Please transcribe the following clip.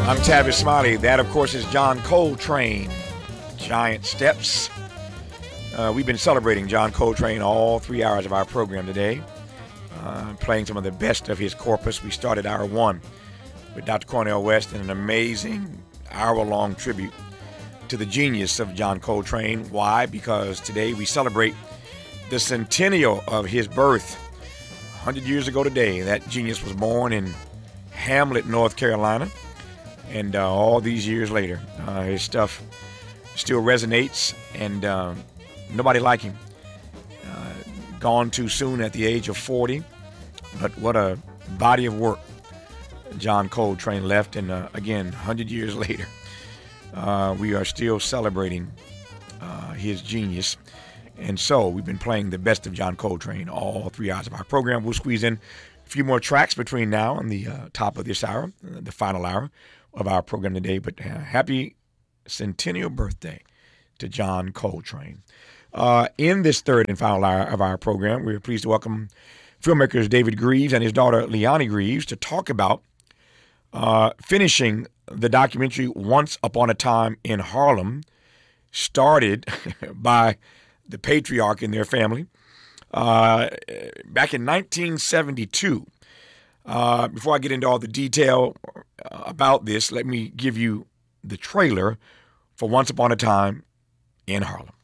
I'm Tavis Smiley. That, of course, is John Coltrane. Giant Steps. We've been celebrating John Coltrane all 3 hours of our program today, playing some of the best of his corpus. We started hour one with Dr. Cornel West and an amazing hour-long tribute to the genius of John Coltrane. Why? Because today we celebrate the centennial of his birth. 100 years ago today, that genius was born in Hamlet, North Carolina. And all these years later, his stuff still resonates, and nobody like him. Gone too soon at the age of 40, but what a body of work John Coltrane left. And again, 100 years later, we are still celebrating his genius. And so we've been playing the best of John Coltrane all 3 hours of our program. We'll squeeze in a few more tracks between now and the top of this hour, the final hour of our program today. But happy centennial birthday to John Coltrane. In this third and final hour of our program, we're pleased to welcome filmmakers David Greaves and his daughter Leonie Greaves to talk about finishing the documentary Once Upon a Time in Harlem, started by the patriarch in their family back in 1972. Before I get into all the detail about this, let me give you the trailer for Once Upon a Time in Harlem.